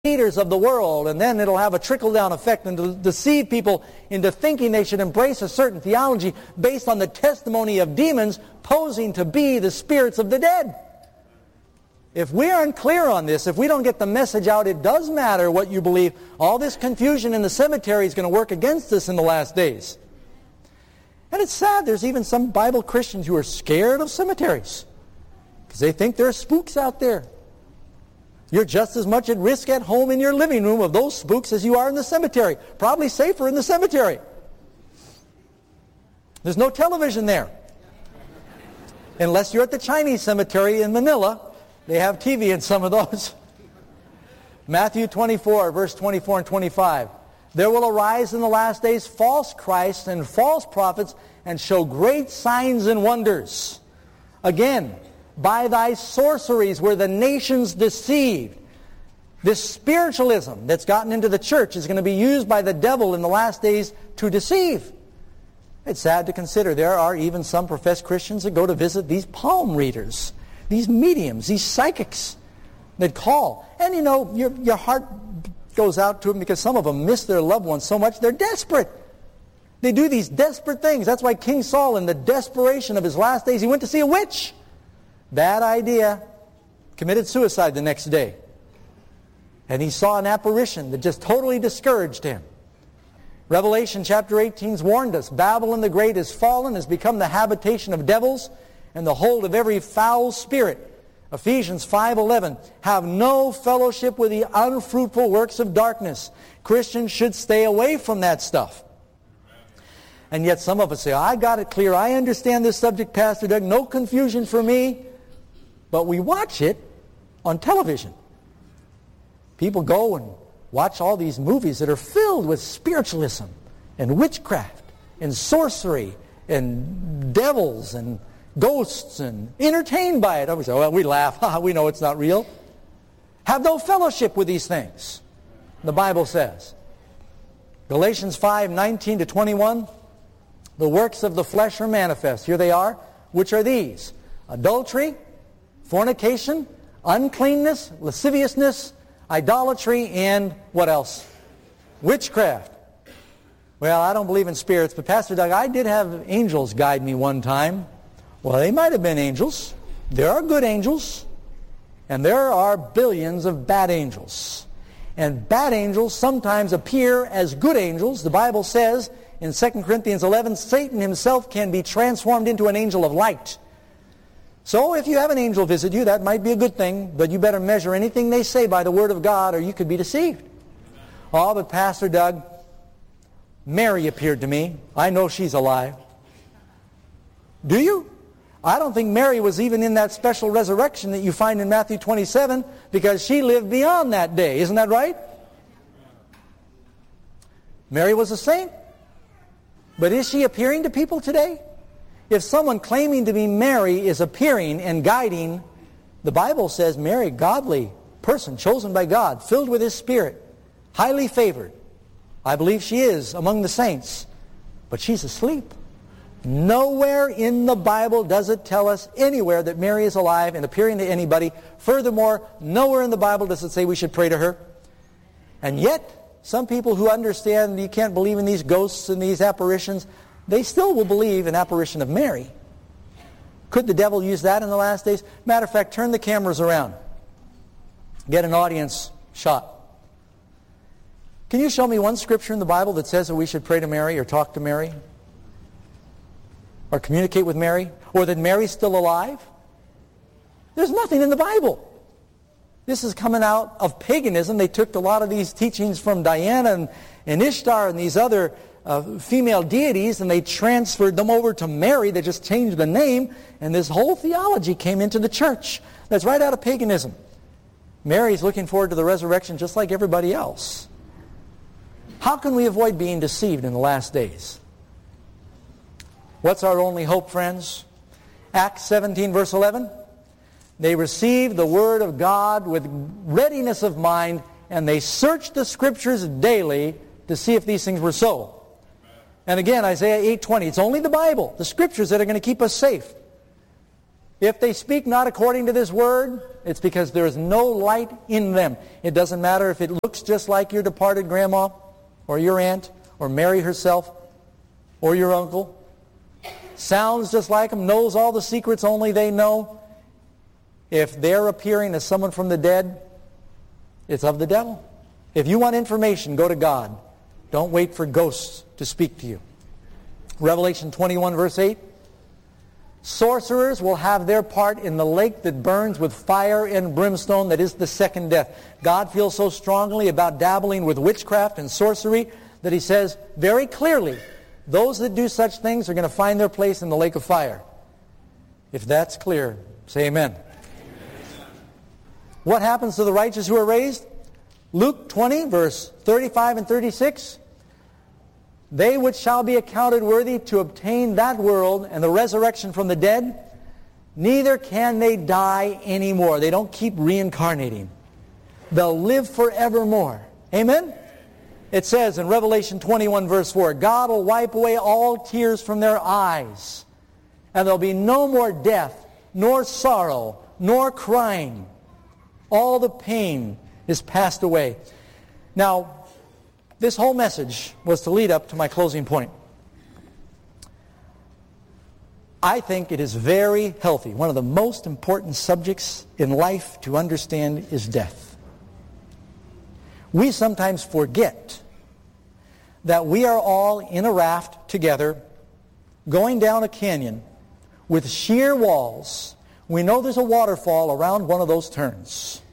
leaders of the world, and then it'll have a trickle-down effect and to deceive people into thinking they should embrace a certain theology based on the testimony of demons posing to be the spirits of the dead. If we aren't clear on this, if we don't get the message out, it does matter what you believe. All this confusion in the cemetery is going to work against us in the last days. And it's sad, there's even some Bible Christians who are scared of cemeteries because they think there are spooks out there. You're just as much at risk at home in your living room of those spooks as you are in the cemetery. Probably safer in the cemetery. There's no television there. Unless you're at the Chinese cemetery in Manila. They have TV in some of those. Matthew 24, verse 24 and 25. There will arise in the last days false Christs and false prophets and show great signs and wonders. Again, by thy sorceries were the nations deceived. This spiritualism that's gotten into the church is going to be used by the devil in the last days to deceive. It's sad to consider there are even some professed Christians that go to visit these palm readers, these mediums, these psychics that call. And you know, your heart goes out to them because some of them miss their loved ones so much they're desperate. They do these desperate things. That's why King Saul, in the desperation of his last days, he went to see a witch. Bad idea. Committed suicide the next day. And he saw an apparition that just totally discouraged him. Revelation chapter 18's warned us, Babylon the Great is fallen, has become the habitation of devils and the hold of every foul spirit. Ephesians 5:11, have no fellowship with the unfruitful works of darkness. Christians should stay away from that stuff. And yet some of us say, I got it clear, I understand this subject, Pastor Doug, no confusion for me. But we watch it on television. People go and watch all these movies that are filled with spiritualism and witchcraft and sorcery and devils and ghosts and entertained by it. And we say, well, we laugh. We know it's not real. Have no fellowship with these things, the Bible says. Galatians 5:19 to 21, the works of the flesh are manifest. Here they are. Which are these? Adultery, fornication, uncleanness, lasciviousness, idolatry, and what else? Witchcraft. Well, I don't believe in spirits, but Pastor Doug, I did have angels guide me one time. Well, they might have been angels. There are good angels, and there are billions of bad angels. And bad angels sometimes appear as good angels. The Bible says in 2 Corinthians 11, Satan himself can be transformed into an angel of light. So if you have an angel visit you, that might be a good thing, but you better measure anything they say by the Word of God or you could be deceived. Oh, but Pastor Doug, Mary appeared to me. I know she's alive. Do you? I don't think Mary was even in that special resurrection that you find in Matthew 27 because she lived beyond that day. Isn't that right? Mary was a saint. But is she appearing to people today? If someone claiming to be Mary is appearing and guiding, the Bible says Mary, godly person, chosen by God, filled with His Spirit, highly favored. I believe she is among the saints, but she's asleep. Nowhere in the Bible does it tell us anywhere that Mary is alive and appearing to anybody. Furthermore, nowhere in the Bible does it say we should pray to her. And yet, some people who understand you can't believe in these ghosts and these apparitions, they still will believe in apparition of Mary. Could the devil use that in the last days? Matter of fact, turn the cameras around. Get an audience shot. Can you show me one scripture in the Bible that says that we should pray to Mary or talk to Mary? Or communicate with Mary? Or that Mary's still alive? There's nothing in the Bible. This is coming out of paganism. They took a lot of these teachings from Diana and Ishtar and these other female deities, and they transferred them over to Mary. They just changed the name, and this whole theology came into the church. That's right out of paganism. Mary's looking forward to the resurrection just like everybody else. How can we avoid being deceived in the last days? What's our only hope, friends? Acts 17, verse 11. They received the Word of God with readiness of mind, and they searched the Scriptures daily to see if these things were so. And again, Isaiah 8:20, it's only the Bible, the Scriptures, that are going to keep us safe. If they speak not according to this word, it's because there is no light in them. It doesn't matter if it looks just like your departed grandma or your aunt or Mary herself or your uncle. Sounds just like them, knows all the secrets only they know. If they're appearing as someone from the dead, it's of the devil. If you want information, go to God. Don't wait for ghosts to speak to you. Revelation 21 verse 8. Sorcerers will have their part in the lake that burns with fire and brimstone, that is the second death. God feels so strongly about dabbling with witchcraft and sorcery that he says very clearly, those that do such things are going to find their place in the lake of fire. If that's clear, say amen. What happens to the righteous who are raised? Luke 20, verse 35 and 36. They which shall be accounted worthy to obtain that world and the resurrection from the dead, neither can they die anymore. They don't keep reincarnating. They'll live forevermore. Amen? It says in Revelation 21 verse 4, God will wipe away all tears from their eyes, and there'll be no more death, nor sorrow, nor crying. All the pain is passed away. Now, this whole message was to lead up to my closing point. I think it is very healthy. One of the most important subjects in life to understand is death. We sometimes forget that we are all in a raft together, going down a canyon with sheer walls. We know there's a waterfall around one of those turns.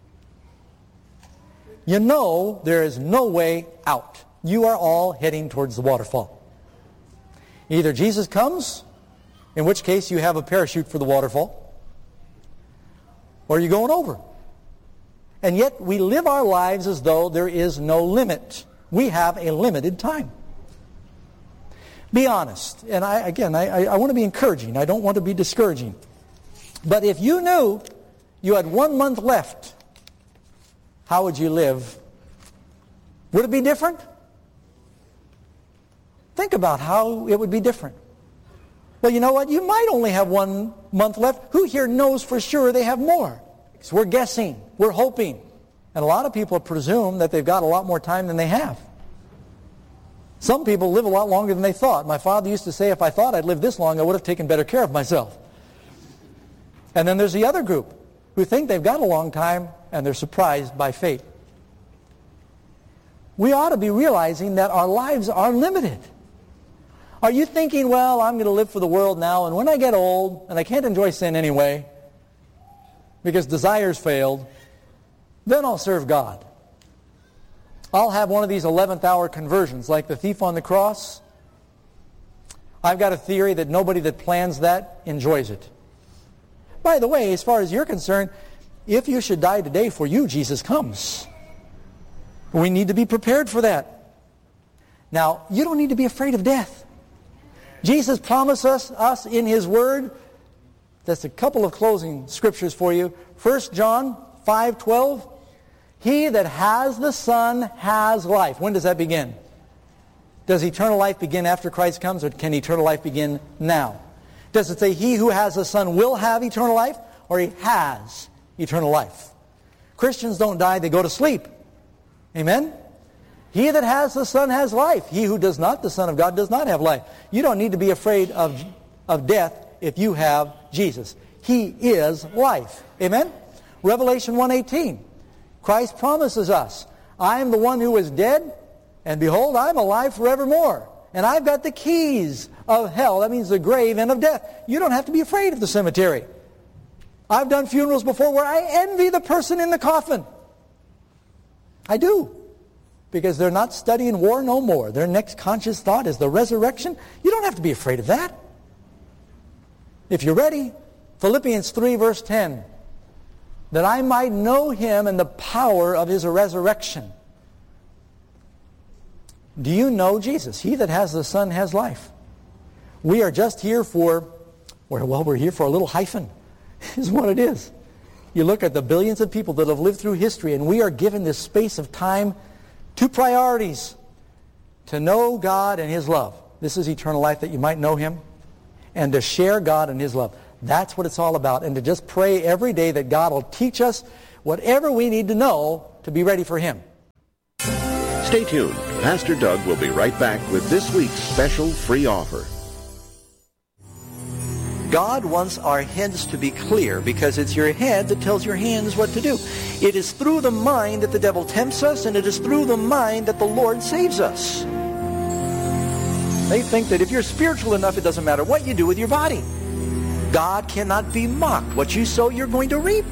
You know there is no way out. You are all heading towards the waterfall. Either Jesus comes, in which case you have a parachute for the waterfall, or you're going over. And yet we live our lives as though there is no limit. We have a limited time. Be honest. And I want to be encouraging. I don't want to be discouraging. But if you knew you had 1 month left, how would you live? Would it be different? Think about how it would be different. Well, you know what? You might only have 1 month left. Who here knows for sure they have more? So we're guessing. We're hoping. And a lot of people presume that they've got a lot more time than they have. Some people live a lot longer than they thought. My father used to say, if I thought I'd live this long, I would have taken better care of myself. And then there's the other group who think they've got a long time and they're surprised by fate. We ought to be realizing that our lives are limited. Are you thinking, well, I'm going to live for the world now, and when I get old, and I can't enjoy sin anyway, because desires failed, then I'll serve God. I'll have one of these 11th hour conversions, like the thief on the cross. I've got a theory that nobody that plans that enjoys it. By the way, as far as you're concerned, if you should die today, for you, Jesus comes. We need to be prepared for that. Now, you don't need to be afraid of death. Jesus promised us in His Word. That's a couple of closing scriptures for you. 1 John 5:12. He that has the Son has life. When does that begin? Does eternal life begin after Christ comes, or can eternal life begin now? Does it say he who has the Son will have eternal life, or he has eternal life? Christians don't die, they go to sleep. Amen? He that has the Son has life. He who does not, the Son of God, does not have life. You don't need to be afraid of death if you have Jesus. He is life. Amen? Revelation 1:18. Christ promises us, I am the one who was dead, and behold, I am alive forevermore. And I've got the keys of hell. That means the grave and of death. You don't have to be afraid of the cemetery. I've done funerals before where I envy the person in the coffin. I do. Because they're not studying war no more. Their next conscious thought is the resurrection. You don't have to be afraid of that. If you're ready, Philippians 3 verse 10. That I might know Him and the power of His resurrection. Do you know Jesus? He that has the Son has life. We are just here for, we're here for a little hyphen, is what it is. You look at the billions of people that have lived through history, and we are given this space of time, two priorities: to know God and His love. This is eternal life, that you might know Him, and to share God and His love. That's what it's all about. And to just pray every day that God will teach us whatever we need to know to be ready for Him. Stay tuned. Pastor Doug will be right back with this week's special free offer. God wants our heads to be clear because it's your head that tells your hands what to do. It is through the mind that the devil tempts us, and it is through the mind that the Lord saves us. They think that if you're spiritual enough, it doesn't matter what you do with your body. God cannot be mocked. What you sow, you're going to reap.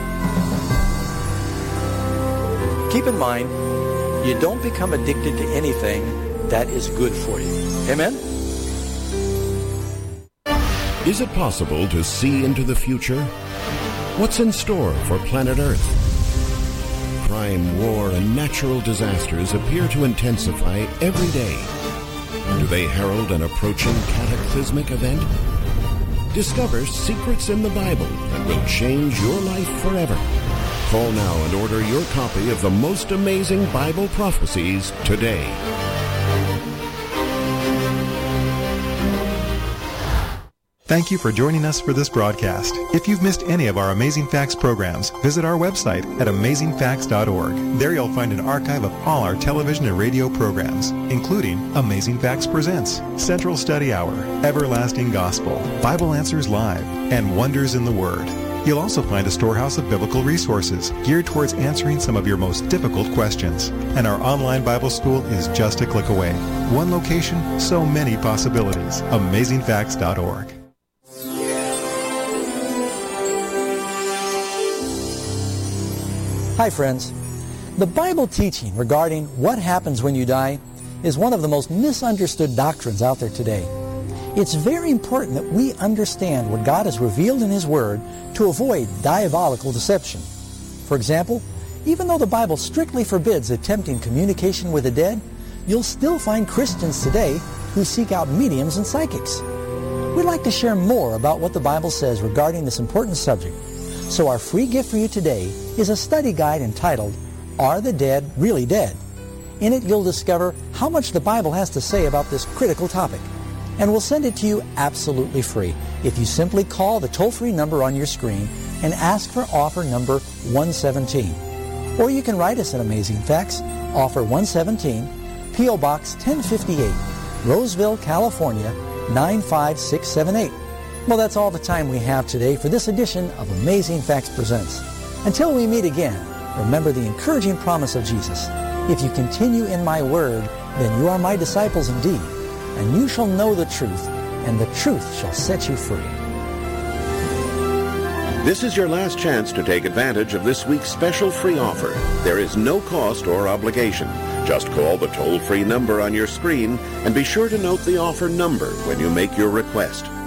Keep in mind, you don't become addicted to anything that is good for you. Amen? Is it possible to see into the future? What's in store for planet Earth? Crime, war, and natural disasters appear to intensify every day. Do they herald an approaching cataclysmic event? Discover secrets in the Bible that will change your life forever. Call now and order your copy of the most amazing Bible prophecies today. Thank you for joining us for this broadcast. If you've missed any of our Amazing Facts programs, visit our website at amazingfacts.org. There you'll find an archive of all our television and radio programs, including Amazing Facts Presents, Central Study Hour, Everlasting Gospel, Bible Answers Live, and Wonders in the Word. You'll also find a storehouse of biblical resources geared towards answering some of your most difficult questions. And our online Bible school is just a click away. One location, so many possibilities. AmazingFacts.org. Hi friends. The Bible teaching regarding what happens when you die is one of the most misunderstood doctrines out there today. It's very important that we understand what God has revealed in His Word to avoid diabolical deception. For example, even though the Bible strictly forbids attempting communication with the dead, you'll still find Christians today who seek out mediums and psychics. We'd like to share more about what the Bible says regarding this important subject. So our free gift for you today is a study guide entitled, Are the Dead Really Dead? In it you'll discover how much the Bible has to say about this critical topic. And we'll send it to you absolutely free if you simply call the toll-free number on your screen and ask for offer number 117. Or you can write us at Amazing Facts, offer 117, P.O. Box 1058, Roseville, California, 95678. Well, that's all the time we have today for this edition of Amazing Facts Presents. Until we meet again, remember the encouraging promise of Jesus. If you continue in my word, then you are my disciples indeed, and you shall know the truth, and the truth shall set you free. This is your last chance to take advantage of this week's special free offer. There is no cost or obligation. Just call the toll-free number on your screen and be sure to note the offer number when you make your request.